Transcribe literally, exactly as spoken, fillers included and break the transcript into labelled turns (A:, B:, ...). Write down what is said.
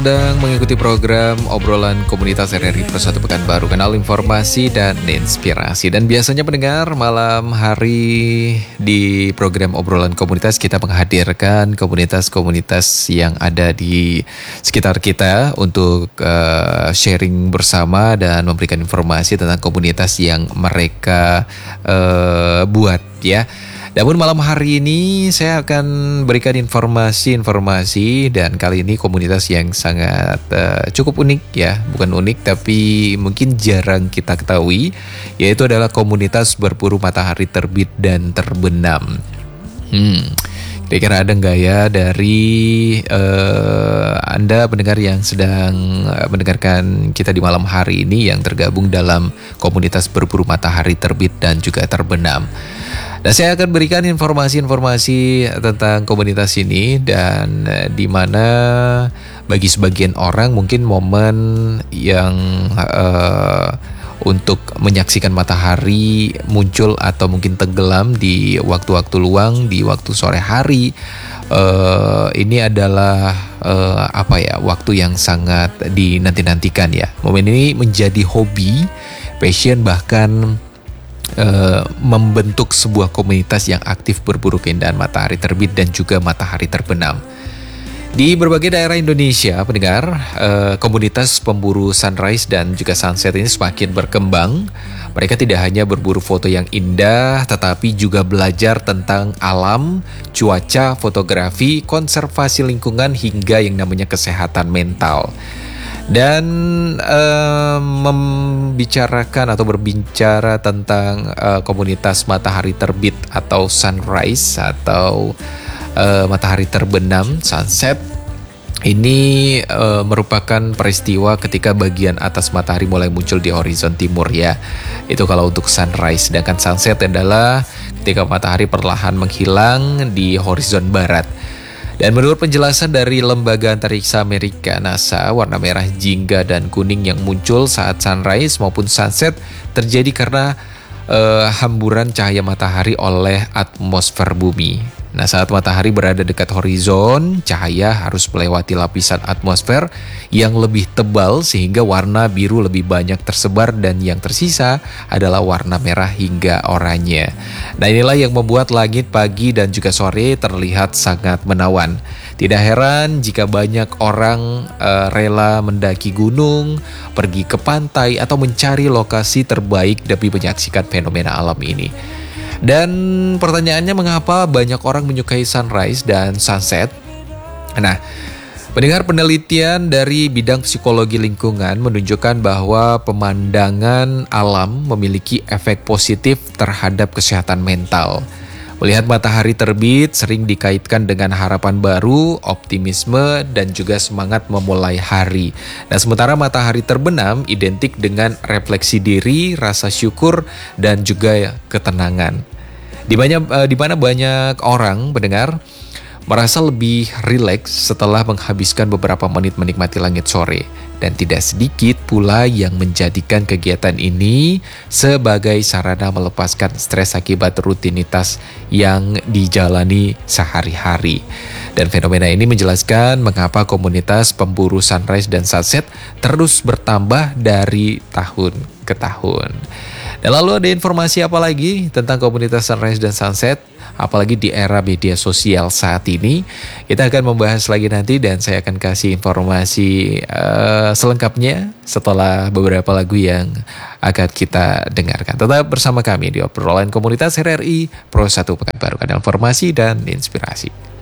A: sedang mengikuti program obrolan komunitas R R I Pro satu Pekanbaru, kanal informasi dan inspirasi. Dan biasanya pendengar malam hari di program obrolan komunitas kita menghadirkan komunitas-komunitas yang ada di sekitar kita untuk uh, sharing bersama dan memberikan informasi tentang komunitas yang mereka uh, buat ya. Namun malam hari ini saya akan berikan informasi-informasi dan kali ini komunitas yang sangat uh, cukup unik ya, bukan unik tapi mungkin jarang kita ketahui, yaitu adalah komunitas berburu matahari terbit dan terbenam. Hmm, kira-kira ada nggak ya dari uh, Anda pendengar yang sedang mendengarkan kita di malam hari ini yang tergabung dalam komunitas berburu matahari terbit dan juga terbenam? Nah, saya akan berikan informasi-informasi tentang komunitas ini dan eh, di mana bagi sebagian orang mungkin momen yang eh, untuk menyaksikan matahari muncul atau mungkin tenggelam di waktu-waktu luang, di waktu sore hari. Uh, ini adalah uh, apa ya, waktu yang sangat dinanti-nantikan ya. Momen ini menjadi hobi, passion, bahkan Uh, membentuk sebuah komunitas yang aktif berburu keindahan matahari terbit dan juga matahari terbenam. Di berbagai daerah Indonesia, pendengar, uh, komunitas pemburu sunrise dan juga sunset ini semakin berkembang. Mereka tidak hanya berburu foto yang indah, tetapi juga belajar tentang alam, cuaca, fotografi, konservasi lingkungan, hingga yang namanya kesehatan mental. Dan uh, membicarakan atau berbicara tentang uh, komunitas matahari terbit atau sunrise atau uh, matahari terbenam, sunset. Ini uh, merupakan peristiwa ketika bagian atas matahari mulai muncul di horizon timur ya. Itu kalau untuk sunrise. Sedangkan sunset adalah ketika matahari perlahan menghilang di horizon barat. Dan menurut penjelasan dari Lembaga Antariksa Amerika NASA, warna merah jingga dan kuning yang muncul saat sunrise maupun sunset terjadi karena uh, hamburan cahaya matahari oleh atmosfer bumi. Nah, saat matahari berada dekat horizon, cahaya harus melewati lapisan atmosfer yang lebih tebal sehingga warna biru lebih banyak tersebar dan yang tersisa adalah warna merah hingga oranye. Nah, inilah yang membuat langit pagi dan juga sore terlihat sangat menawan. Tidak heran jika banyak orang uh, rela mendaki gunung, pergi ke pantai atau mencari lokasi terbaik demi menyaksikan fenomena alam ini. Dan pertanyaannya, mengapa banyak orang menyukai sunrise dan sunset? Nah, pendengar, penelitian dari bidang psikologi lingkungan menunjukkan bahwa pemandangan alam memiliki efek positif terhadap kesehatan mental. Melihat matahari terbit sering dikaitkan dengan harapan baru, optimisme, dan juga semangat memulai hari. Nah, sementara matahari terbenam identik dengan refleksi diri, rasa syukur, dan juga ketenangan. Di banyak, di mana banyak orang pendengar merasa lebih rileks setelah menghabiskan beberapa menit menikmati langit sore. Dan tidak sedikit pula yang menjadikan kegiatan ini sebagai sarana melepaskan stres akibat rutinitas yang dijalani sehari-hari. Dan fenomena ini menjelaskan mengapa komunitas pemburu sunrise dan sunset terus bertambah dari tahun ke tahun. Dan lalu ada informasi apa lagi tentang komunitas sunrise dan sunset? Apalagi di era media sosial saat ini. Kita akan membahas lagi nanti dan saya akan kasih informasi uh, selengkapnya setelah beberapa lagu yang akan kita dengarkan. Tetap bersama kami di obrolan komunitas R R I Pro satu Pekanbaru, kanal informasi dan inspirasi.